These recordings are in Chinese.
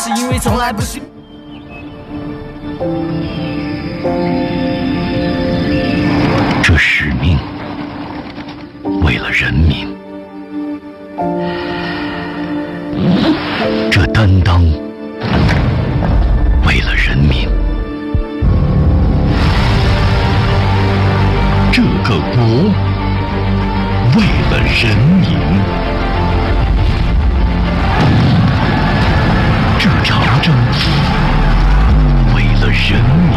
是因为从来不是。 这使命为了人民，这担当为了人民，这个国为了人民，这长征为了人民，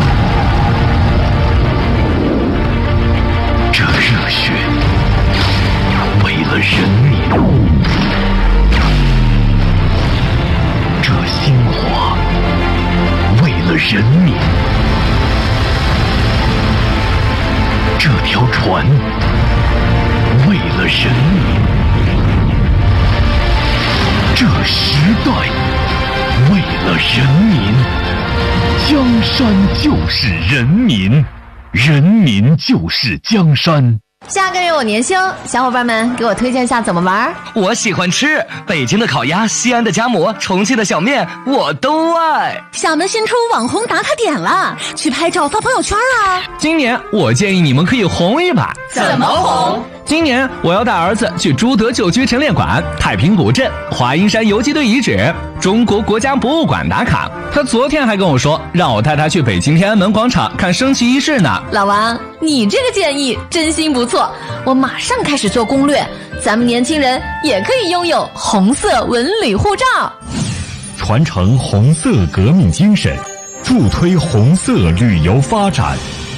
这热血为了人民，这鲜花为了人民，这条船为了人民，这时代为了人民，江山就是人民，人民就是江山。 下个月我年休，小伙伴们给我推荐一下怎么玩。 我喜欢吃北京的烤鸭、西安的夹馍、重庆的小面，我都爱。 厦门新出网红打卡点了，去拍照发朋友圈啊！ 今年我建议你们可以红一把。 怎么红？ 今年我要带儿子去朱德旧居陈列馆、太平古镇、华阴山游击队遗址、中国国家博物馆打卡。他昨天还跟我说，让我带他去北京天安门广场看升旗仪式呢。 老王，你这个建议真心不错，我马上开始做攻略。咱们年轻人也可以拥有红色文旅护照， 传承红色革命精神，助推红色旅游发展。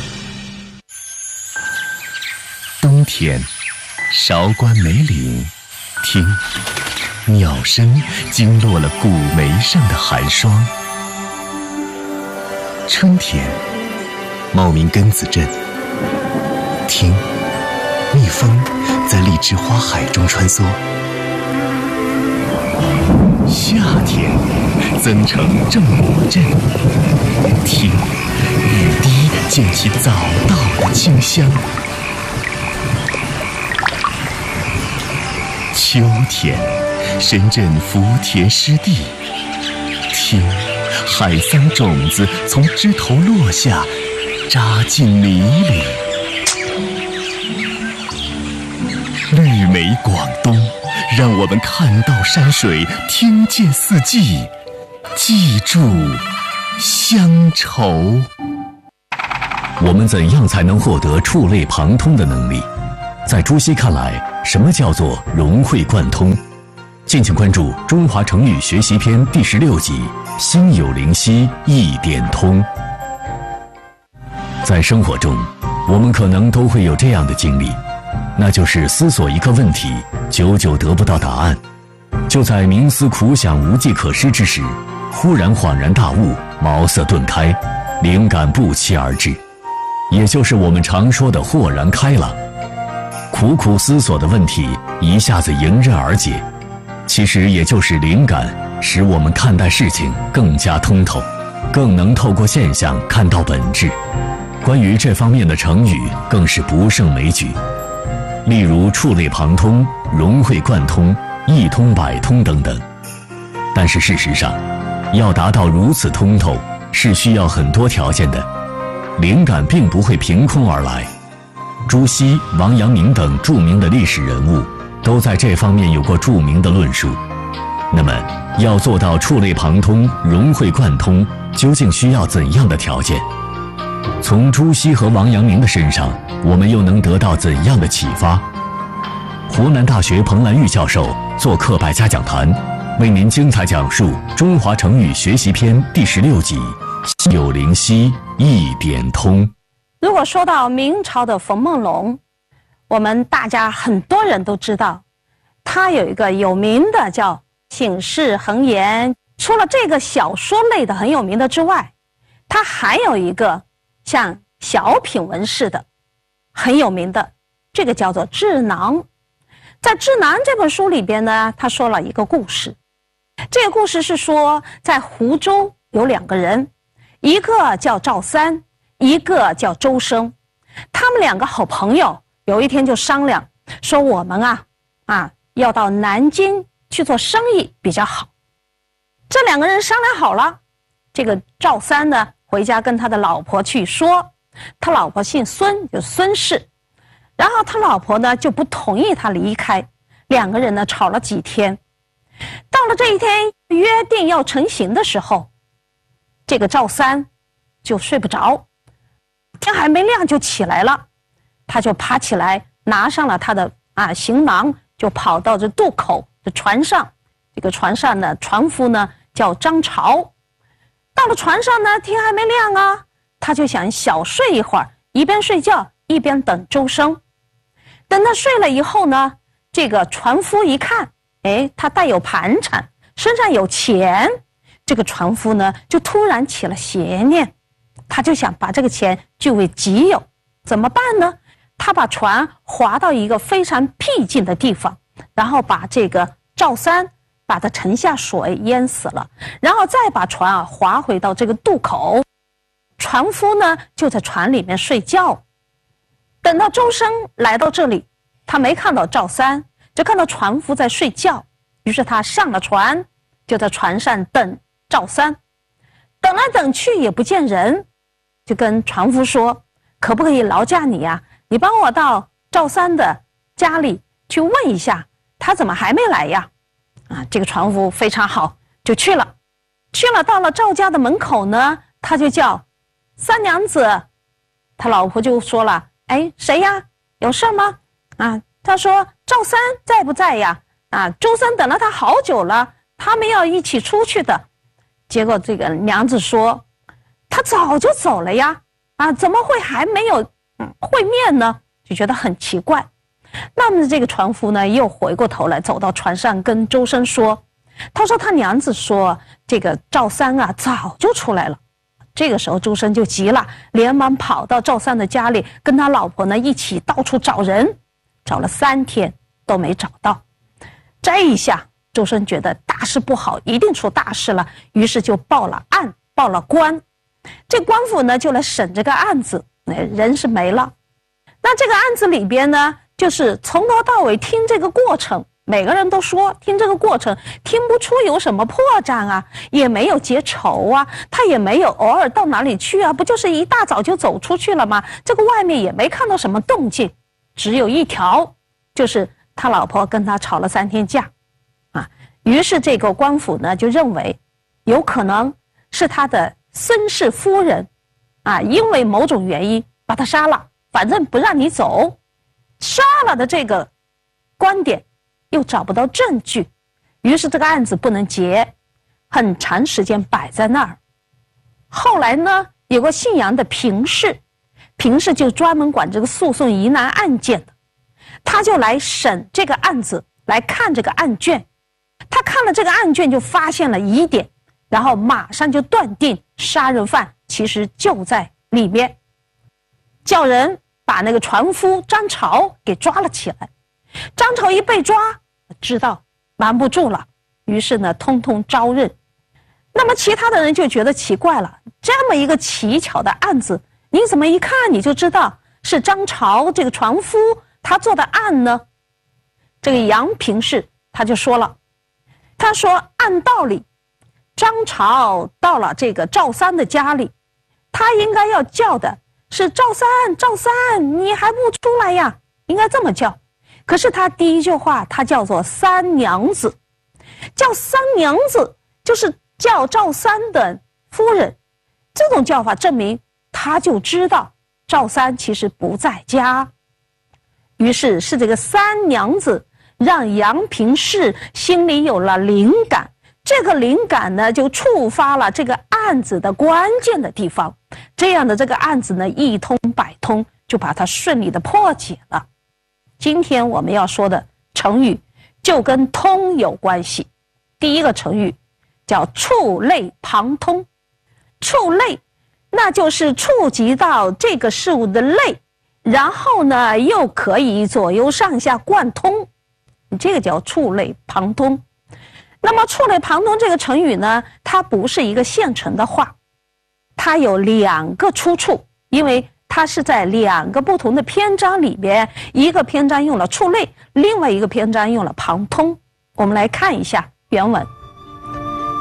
冬天，韶关梅岭，听，鸟声惊落了古梅上的寒霜。春天，茂名根子镇，听，蜜蜂在荔枝花海中穿梭。夏天，增城正果镇，听，雨滴溅起早稻的清香。秋天，深圳福田湿地，听，海桑种子从枝头落下，扎进泥里。绿美广东，让我们看到山水，听见四季，记住乡愁。我们怎样才能获得触类旁通的能力？在朱熹看来，什么叫做融会贯通？敬请关注《中华成语学习篇》第16集《心有灵犀一点通》。在生活中，我们可能都会有这样的经历，那就是思索一个问题，久久得不到答案，就在冥思苦想无计可施之时，忽然恍然大悟，茅塞顿开，灵感不期而至，也就是我们常说的豁然开朗。苦苦思索的问题一下子迎刃而解，其实也就是灵感使我们看待事情更加通透，更能透过现象看到本质。关于这方面的成语更是不胜枚举，例如触类旁通、融会贯通、一通百通等等。但是事实上，要达到如此通透，是需要很多条件的，灵感并不会凭空而来。朱熹、王阳明等著名的历史人物都在这方面有过著名的论述。那么，要做到触类旁通、融会贯通，究竟需要怎样的条件？从朱熹和王阳明的身上，我们又能得到怎样的启发？湖南大学彭兰玉教授做客百家讲坛，为您精彩讲述《中华成语学习篇》第16集《心有灵犀一点通》。 如果说到明朝的冯梦龙，我们大家很多人都知道，他有一个有名的叫《醒世恒言》。除了这个小说类的很有名的之外，他还有一个像小品文式的很有名的，这个叫做《智囊》。在《智囊》这本书里边呢，他说了一个故事。这个故事是说，在湖州有两个人，一个叫赵三，一个叫周生。他们两个好朋友，有一天就商量说，我们要到南京去做生意比较好。 这两个人商量好了，这个赵三呢回家跟他的老婆去说，他老婆姓孙，就是孙氏，然后他老婆呢就不同意他离开，两个人呢吵了几天。到了这一天约定要成行的时候，这个赵三就睡不着，天还没亮就起来了，他就爬起来拿上了他的行囊，就跑到这渡口的船上。这个船上呢船夫呢叫张朝。到了船上呢，天还没亮啊，他就想小睡一会儿，一边睡觉一边等周生。等他睡了以后呢，这个船夫一看，他带有盘缠，身上有钱，这个船夫呢就突然起了邪念，他就想把这个钱据为己有。怎么办呢？他把船划到一个非常僻静的地方，然后把这个赵三把他沉下水淹死了，然后再把船划回到这个渡口。船夫呢就在船里面睡觉。等到周生来到这里，他没看到赵三，就看到船夫在睡觉，于是他上了船，就在船上等赵三。等来等去也不见人，就跟船夫说，可不可以劳驾你啊，你帮我到赵三的家里去问一下，他怎么还没来呀？这个船夫非常好，就去了。到了赵家的门口呢，他就叫三娘子。他老婆就说了，谁呀？有事吗？他说赵三在不在呀？周三等了他好久了，他们要一起出去的。结果这个娘子说，他早就走了呀，怎么会还没有会面呢？就觉得很奇怪。那么这个船夫呢又回过头来走到船上跟周生说，他说他娘子说这个赵三早就出来了。这个时候周生就急了，连忙跑到赵三的家里，跟他老婆呢一起到处找人，找了3天都没找到。这一下周生觉得大事不好，一定出大事了，于是就报了案，报了官。这官府呢就来审这个案子，人是没了。那这个案子里边呢，就是从头到尾听这个过程，每个人都说听这个过程听不出有什么破绽啊，也没有结仇啊，他也没有偶尔到哪里去啊，不就是一大早就走出去了吗？这个外面也没看到什么动静，只有一条，就是他老婆跟他吵了3天架于是这个官府呢就认为有可能是他的孙氏夫人因为某种原因把他杀了，反正不让你走。杀了的这个观点又找不到证据，于是这个案子不能结，很长时间摆在那儿。后来呢，有个姓杨的评事就专门管这个诉讼疑难案件的，他就来审这个案子，来看这个案卷。他看了这个案卷就发现了疑点，然后马上就断定杀人犯其实就在里面，叫人把那个船夫张朝给抓了起来。张朝一被抓，知道瞒不住了，于是呢通通招认。那么其他的人就觉得奇怪了，这么一个奇巧的案子，你怎么一看你就知道是张朝这个船夫他做的案呢？这个杨评事他就说了，他说按道理张朝到了这个赵三的家里，他应该要叫的是赵三，你还不出来呀，应该这么叫。可是他第一句话他叫做三娘子，叫三娘子就是叫赵三的夫人，这种叫法证明他就知道赵三其实不在家。于是是这个三娘子让杨评事心里有了灵感，这个灵感呢就触发了这个案子的关键的地方，这样的这个案子呢一通百通，就把它顺利的破解了。今天我们要说的成语就跟通有关系。第一个成语叫触类旁通。触类那就是触及到这个事物的类，然后呢又可以左右上下贯通，这个叫触类旁通。那么触类旁通这个成语呢，它不是一个现成的话，它有2个出处，因为它是在2个不同的篇章里边，一个篇章用了触类，另外一个篇章用了旁通。我们来看一下原文。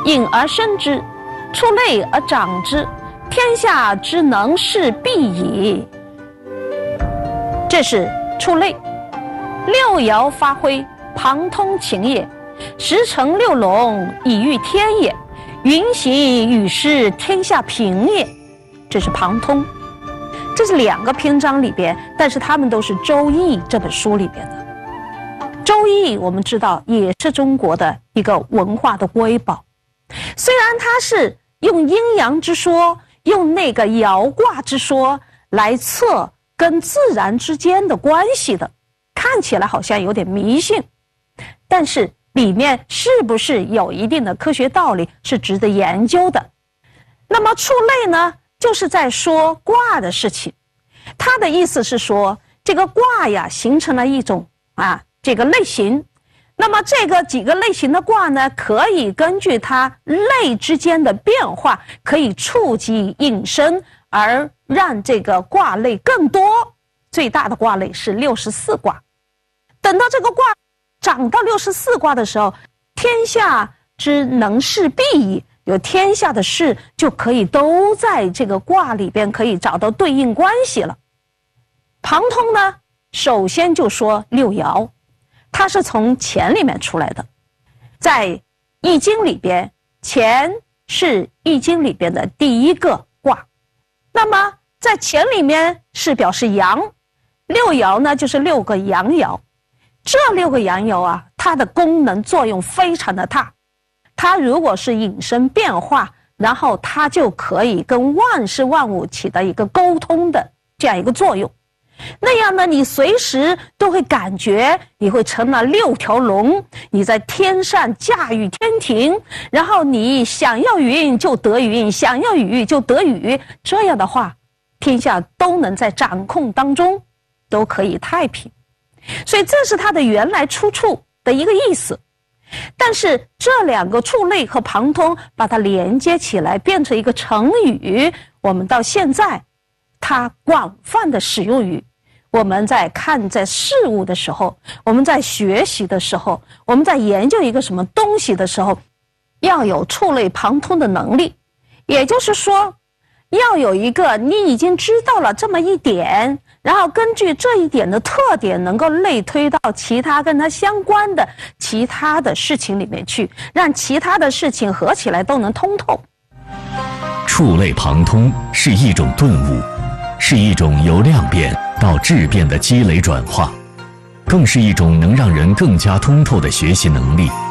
隐而生之，触类而长之，天下之能事必矣。这是触类。六爻发挥，旁通情也。十乘六龙，以御天也。云行雨施，天下平也。这是旁通。这是2个篇章里边，但是他们都是《周易》这本书里边的。《周易》我们知道也是中国的一个文化的瑰宝，虽然它是用阴阳之说，用那个爻卦之说来测跟自然之间的关系的，看起来好像有点迷信，但是里面是不是有一定的科学道理是值得研究的。那么触类呢，就是在说卦的事情，它的意思是说这个卦呀形成了一种这个类型，那么这个几个类型的卦呢，可以根据它类之间的变化，可以触及引申，而让这个卦类更多。最大的卦类是64卦。等到这个卦涨到64卦的时候，天下之能事必矣，有天下的事就可以都在这个卦里边可以找到对应关系了。旁通呢，首先就说六爻，它是从乾里面出来的。在易经里边，乾是易经里边的第一个卦，那么在乾里面是表示阳，六爻呢就是6个阳爻。这6个阳爻啊，它的功能作用非常的大。它如果是引申变化，然后它就可以跟万事万物起到一个沟通的这样一个作用。那样呢，你随时都会感觉你会成了6条龙，你在天上驾驭天庭，然后你想要云就得云，想要雨就得雨，这样的话天下都能在掌控当中，都可以太平。所以这是它的原来出处的一个意思。但是这2个触类和旁通把它连接起来变成一个成语，我们到现在它广泛的使用于我们在看在事物的时候，我们在学习的时候，我们在研究一个什么东西的时候，要有触类旁通的能力。也就是说，要有一个你已经知道了这么一点，然后根据这一点的特点能够类推到其他跟它相关的其他的事情里面去，让其他的事情合起来都能通透。 触类旁通是一种顿悟，是一种由量变到质变的积累转化，更是一种能让人更加通透的学习能力。